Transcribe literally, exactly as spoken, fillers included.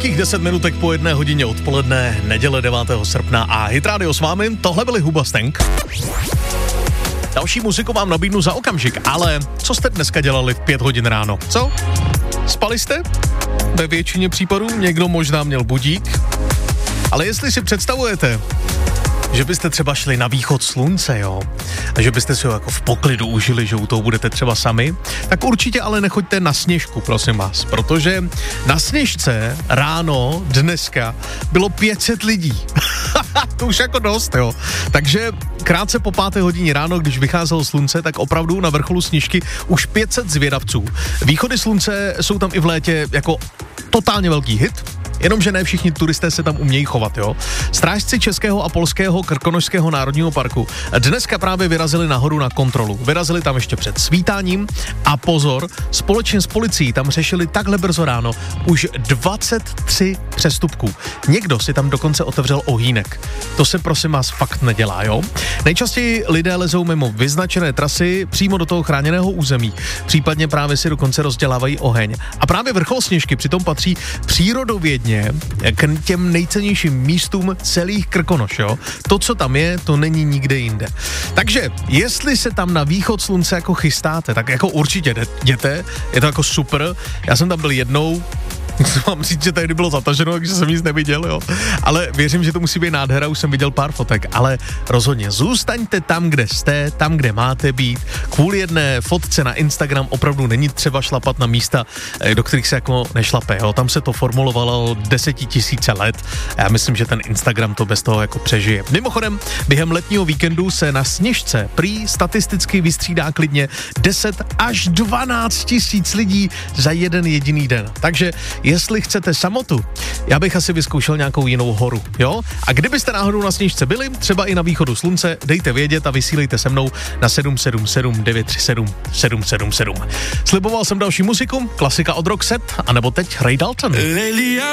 Hezkých deset minutek po jedné hodině odpoledne, neděle devátého srpna a Hit Radio s vámi, tohle byli Hubastang. Další muziku vám nabídnu za okamžik, ale co jste dneska dělali v pět hodin ráno? Co? Spali jste? Ve většině případů někdo možná měl budík, ale jestli si představujete, že byste třeba šli na východ slunce, jo, a že byste si ho jako v poklidu užili, že u toho budete třeba sami, tak určitě ale nechoďte na Sněžku, prosím vás, protože na Sněžce ráno dneska bylo pět set lidí. To už jako dost, jo. Takže krátce po páté hodině ráno, když vycházelo slunce, tak opravdu na vrcholu Sněžky už pět set zvědavců. Východy slunce jsou tam i v létě jako totálně velký hit, jenomže ne všichni turisté se tam umějí chovat, jo. Strážci Českého a Polského Krkonošského národního parku dneska právě vyrazili nahoru na kontrolu. Vyrazili tam ještě před svítáním a pozor, společně s policií tam řešili takhle brzo ráno už dvacet tři přestupků. Někdo si tam dokonce otevřel ohýnek. To se prosím vás fakt nedělá, jo. Nejčastěji lidé lezou mimo vyznačené trasy přímo do toho chráněného území. Případně právě si dokonce rozdělávají oheň. A právě vrchol Sněžky přitom patří přírodovědně k těm nejcennějším místům celých Krkonoš, jo. To, co tam je, to není nikde jinde. Takže, jestli se tam na východ slunce jako chystáte, tak jako určitě jděte, je to jako super. Já jsem tam byl jednou, mám říct, že tady bylo zataženo, takže jsem nic neviděl, jo. Ale věřím, že to musí být nádhera, už jsem viděl pár fotek, ale rozhodně zůstaňte tam, kde jste, tam, kde máte být. Kvůli jedné fotce na Instagram opravdu není třeba šlapat na místa, do kterých se jako nešlape, jo. Tam se to formulovalo desetitisíce let a já myslím, že ten Instagram to bez toho jako přežije. Mimochodem, během letního víkendu se na Sněžce prý statisticky vystřídá klidně deset až dvanáct tisíc lidí za jeden jediný den. Takže jestli chcete samotu, já bych asi vyzkoušel nějakou jinou horu, jo? A kdybyste náhodou na Sněžce byli, třeba i na východu slunce, dejte vědět a vysílejte se mnou na sedm sedm sedm devět tři sedm sedm sedm sedm. Sliboval jsem další muziku, klasika od Roxette, anebo teď Ray Dalton.